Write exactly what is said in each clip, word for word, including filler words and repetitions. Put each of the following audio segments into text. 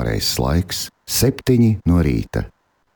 pareizs laiks – septiņi no rīta.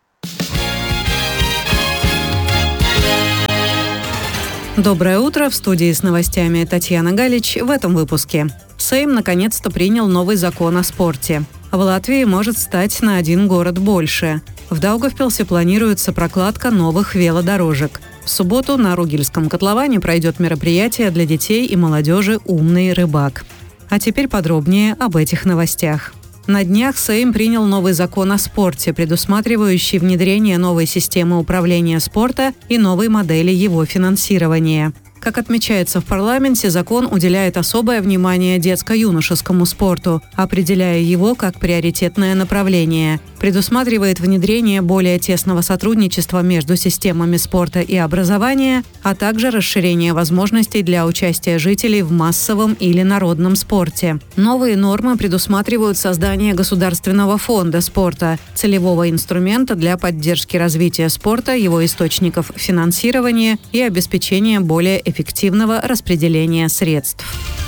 Доброе утро! В студии с новостями Татьяна Галич. В этом выпуске. Сейм наконец-то принял новый закон о спорте. В Латвии может стать на один город больше. В Даугавпилсе планируется прокладка новых велодорожек. В субботу на Ругельском котловане пройдет мероприятие для детей и молодежи «Умный рыбак». А теперь подробнее об этих новостях. На днях Сейм принял новый закон о спорте, предусматривающий внедрение новой системы управления спорта и новой модели его финансирования. Как отмечается в парламенте, закон уделяет особое внимание детско-юношескому спорту, определяя его как приоритетное направление. Предусматривает внедрение более тесного сотрудничества между системами спорта и образования, а также расширение возможностей для участия жителей в массовом или народном спорте. Новые нормы предусматривают создание государственного фонда спорта, целевого инструмента для поддержки развития спорта, его источников финансирования и обеспечения более эффективного распределения средств.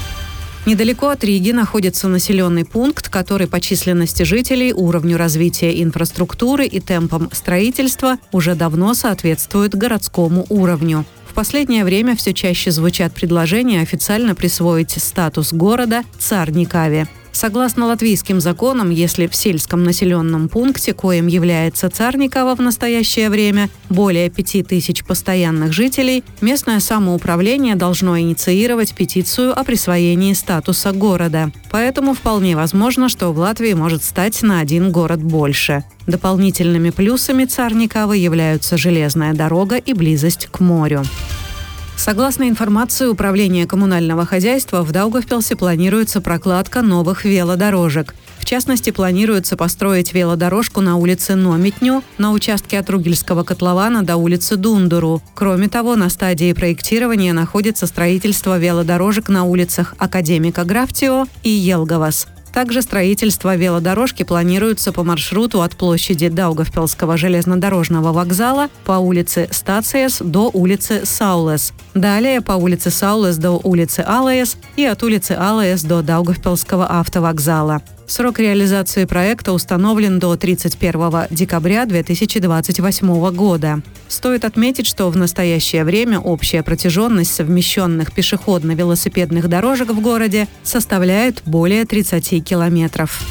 Недалеко от Риги находится населенный пункт, который по численности жителей, уровню развития инфраструктуры и темпам строительства уже давно соответствует городскому уровню. В последнее время все чаще звучат предложения официально присвоить статус города Царникаве. Согласно латвийским законам, если в сельском населенном пункте, коим является Царникава в настоящее время, более пяти тысяч постоянных жителей, местное самоуправление должно инициировать петицию о присвоении статуса города. Поэтому вполне возможно, что в Латвии может стать на один город больше. Дополнительными плюсами Царникавы являются железная дорога и близость к морю. Согласно информации Управления коммунального хозяйства, в Даугавпилсе планируется прокладка новых велодорожек. В частности, планируется построить велодорожку на улице Номитню, на участке от Ругельского котлована до улицы Дундуру. Кроме того, на стадии проектирования находится строительство велодорожек на улицах Академика Графтио и Елгавас. Также строительство велодорожки планируется по маршруту от площади Даугавпилского железнодорожного вокзала по улице Стациес до улицы Саулес. Далее по улице Саулес до улицы Алаес и от улицы Алаес до Даугавпилского автовокзала. Срок реализации проекта установлен до тридцать первого декабря две тысячи двадцать восьмого года. Стоит отметить, что в настоящее время общая протяженность совмещенных пешеходно-велосипедных дорожек в городе составляет более тридцати километров.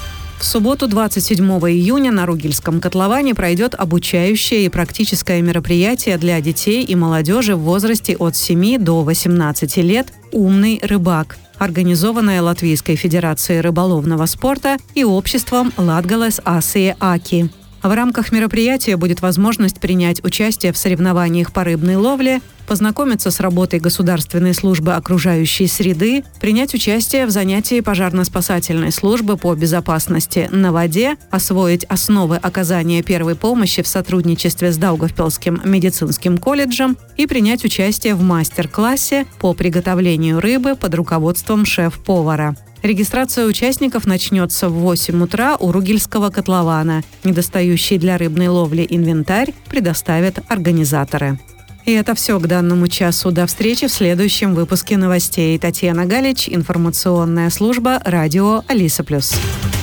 В субботу, двадцать седьмого июня, на Ругельском котловане пройдет обучающее и практическое мероприятие для детей и молодежи в возрасте от семи до восемнадцати лет «Умный рыбак», организованная Латвийской Федерацией рыболовного спорта и обществом «Латгалес Асия Аки». В рамках мероприятия будет возможность принять участие в соревнованиях по рыбной ловле, познакомиться с работой Государственной службы окружающей среды, принять участие в занятии пожарно-спасательной службы по безопасности на воде, освоить основы оказания первой помощи в сотрудничестве с Даугавпилским медицинским колледжем и принять участие в мастер-классе по приготовлению рыбы под руководством шеф-повара. Регистрация участников начнется в восемь утра у Ругельского котлована. Недостающий для рыбной ловли инвентарь предоставят организаторы. И это все к данному часу. До встречи в следующем выпуске новостей. Татьяна Галич, информационная служба «Радио Алиса Плюс».